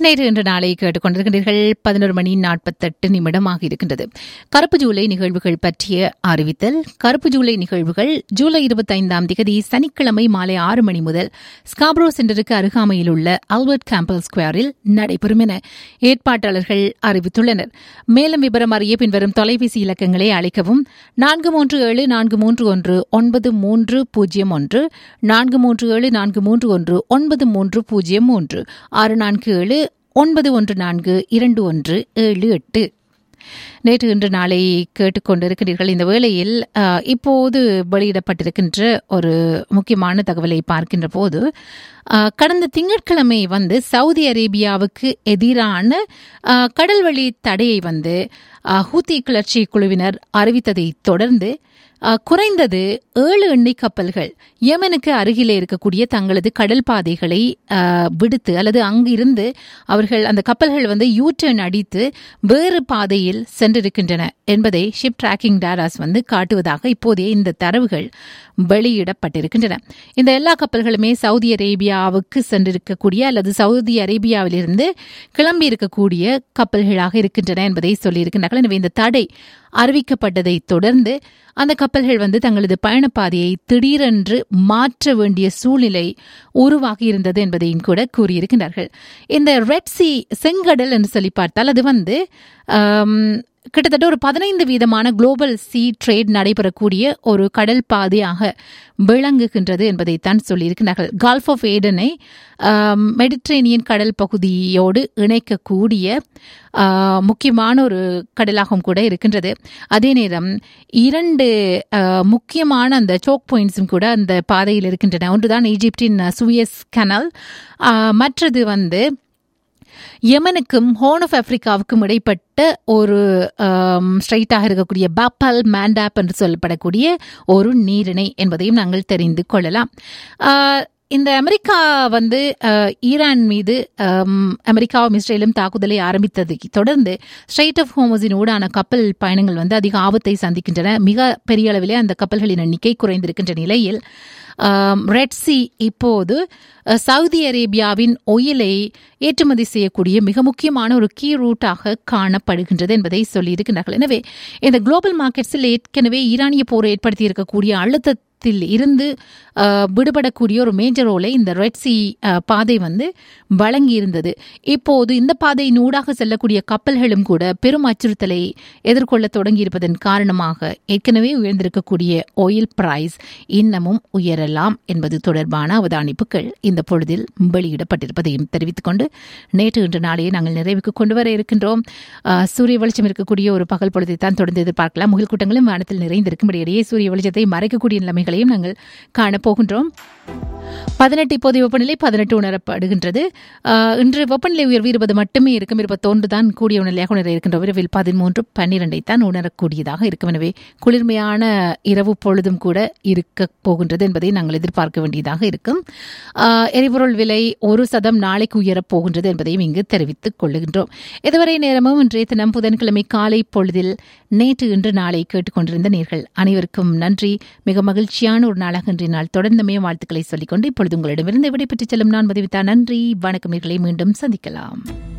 நேற்று இன்று நாளை கேட்டுக்கொண்டிருக்கின்றீர்கள். 11:48 இருக்கின்றது. கருப்பு ஜூலை நிகழ்வுகள் பற்றிய அறிவித்தல். கருப்பு ஜூலை நிகழ்வுகள் ஜூலை 25 சனிக்கிழமை மாலை 6 மணி முதல் ஸ்காப்ரோ சென்டருக்கு அருகாமையில் உள்ள ஆல்பர்ட் கேம்பல் ஸ்கொயரில் நடைபெறும் என ஏற்பாட்டாளர்கள் அறிவித்துள்ளனர். மேலும் விவரம் அறிய பின்வரும் தொலைபேசி இலக்கங்களை அழைக்கவும். 4374319301 4374319301 647 914-2178. நேற்று இன்று நாளை கேட்டுக்கொண்டிருக்கிறீர்கள். இந்த வேளையில் இப்போது வெளியிடப்பட்டிருக்கின்ற ஒரு முக்கியமான தகவலை பார்க்கின்ற போது, கடந்த திங்கட்கிழமை சவுதி அரேபியாவுக்கு எதிரான கடல்வழி தடையை ஹூத்தி கிளர்ச்சி குழுவினர் அறிவித்ததை தொடர்ந்து குறைந்தது 7 எண்ணெய் கப்பல்கள் யெமனுக்கு அருகிலே இருக்கக்கூடிய தங்களது கடல் பாதைகளை விடுத்து அல்லது அங்கிருந்து அவர்கள் அந்த கப்பல்கள் யூட்டர்ன் அடித்து வேறு பாதையில் சென்றிருக்கின்றன என்பதை ஷிப் டிராக்கிங் டேட்டாஸ் காட்டுவதாக இப்போதைய இந்த தரவுகள் வெளியிடப்பட்டிருக்கின்றன. இந்த எல்லா கப்பல்களுமே சவுதி அரேபியாவுக்கு சென்றிருக்கக்கூடிய அல்லது சவுதி அரேபியாவிலிருந்து கிளம்பி இருக்கக்கூடிய கப்பல்களாக இருக்கின்றன என்பதை சொல்லியிருக்கின்றார்கள். எனவே இந்த தடை அறிவிக்கப்பட்டதை தொடர்ந்து அந்த கப்பல்கள் தங்களது பயணப்பாதையை திடீரென்று மாற்ற வேண்டிய சூழ்நிலை உருவாகி இருந்தது என்பதையும் கூட கூறியிருக்கிறார்கள். இந்த ரெட் சி செங்கடல் என்று சொல்லி பார்த்தால் அது கிட்டத்தட்ட ஒரு 15% குளோபல் சி ட்ரேட் நடைபெறக்கூடிய ஒரு கடல் பாதையாக விளங்குகின்றது என்பதைத்தான் சொல்லியிருக்கிறார்கள். கால்ஃப் ஆஃப் ஏடனை மெடிட்ரேனியன் கடல் பகுதியோடு இணைக்கக்கூடிய முக்கியமான ஒரு கடலாகவும் கூட இருக்கின்றது. அதே நேரம் 2 முக்கியமான அந்த சோக் பாயிண்ட்ஸும் கூட அந்த பாதையில் இருக்கின்றன. ஒன்றுதான் ஈஜிப்டின் சுயஸ் கனல், மற்றது யெமனுக்கும் ஹோர்ன் ஆஃப் ஆப்பிரிக்காவுக்கும் இடைப்பட்ட ஒரு ஸ்ட்ரைட்டாக இருக்கக்கூடிய பாப்பல் மேண்டாப் என்று சொல்லப்படக்கூடிய ஒரு நீரிணை என்பதையும் நாங்கள் தெரிந்து கொள்ளலாம். இந்த அமெரிக்கா ஈரான் மீது அமெரிக்காவும் இஸ்ரேலும் தாக்குதலை ஆரம்பித்ததை தொடர்ந்து ஸ்ட்ரெய்ட் ஆஃப் ஹோர்முஸின் ஊடான கப்பல் பயணங்கள் அதிக ஆபத்தை சந்திக்கின்றன. மிக பெரிய அளவிலே அந்த கப்பல்களின் எண்ணிக்கை குறைந்திருக்கின்ற நிலையில் ரெட் சி இப்போது சவுதி அரேபியாவின் ஒயிலை ஏற்றுமதி செய்யக்கூடிய மிக முக்கியமான ஒரு கீ ரூட்டாக காணப்படுகின்றது என்பதை சொல்லியிருக்கிறார்கள். எனவே இந்த குளோபல் மார்க்கெட்ஸில் ஏற்கனவே ஈரானிய போரை ஏற்படுத்தி இருக்கக்கூடிய அழுத்தத்தில் இருந்து விடுபடக்கூடிய ஒரு மேஜர் ரோலை இந்த ரெட் சி பாதை வழங்கியிருந்தது. இப்போது இந்த பாதையின் ஊடாக செல்லக்கூடிய கப்பல்களும் கூட பெரும் அச்சுறுத்தலை எதிர்கொள்ள தொடங்கியிருப்பதன் காரணமாக ஏற்கனவே உயர்ந்திருக்கக்கூடிய ஆயில் பிரைஸ் இன்னமும் உயரலாம் என்பது தொடர்பான அவதானிப்புகள் இந்த பொழுதில் வெளியிடப்பட்டிருப்பதையும் தெரிவித்துக் கொண்டு நேற்று இன்று நாளையே நாங்கள் நிறைவுக்கு கொண்டு வர இருக்கின்றோம். சூரிய வெளிச்சம் இருக்கக்கூடிய ஒரு பகல் பொழுதை தான் தொடர்ந்து எதிர்பார்க்கலாம். முகில் கூட்டங்களும் வானத்தில் நிறைந்திருக்கும். இடையே சூரிய வெளிச்சத்தை மறைக்கக்கூடிய நிலைமைகளையும் நாங்கள் காணப்போகின்றோம். 18 இப்போதைய வெப்பநிலை 18 உணரப்படுகின்றது. இன்று வெப்பநிலை உயர்வு 20 மட்டுமே இருக்கும். 21 தான் கூடிய நிலையாக உணர இருக்கின்ற. விரைவில் 13, 12 தான் உணரக்கூடியதாக இருக்கும். எனவே குளிர்மையான இரவு பொழுதும் கூட இருக்க போகின்றது என்பதை நாங்கள் எதிர்பார்க்க வேண்டியதாக இருக்கும். எரிபொருள் விலை 1% நாளைக்கு உயரப் போகின்றது என்பதையும் இங்கு தெரிவித்துக் கொள்ளுகின்றோம். இதுவரை நேரமும் இன்றைய தினம் புதன்கிழமை காலை பொழுதில் நேற்று இன்று நாளை கேட்டுக்கொண்டிருந்த நேர்கள் அனைவருக்கும் நன்றி. மிக மகிழ்ச்சியான ஒரு நாளாக இன்றைய நாள் தொடர்ந்துமே வாழ்த்துக்களை சொல்லிக்கொண்டு இப்பொழுது உங்களிடமிருந்து விடைபெற்றுச் செல்லும் நான் மதுவிதா. நன்றி, வணக்கம். மீண்டும் சந்திக்கலாம்.